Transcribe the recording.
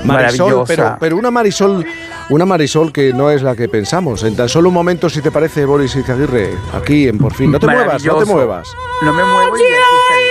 Marisol, maravillosa. pero una Marisol que no es la que pensamos. En tan solo un momento, si te parece, Boris Izaguirre, aquí en Por Fin. No te muevas, no te muevas. No me muevo y ya aquí estaré.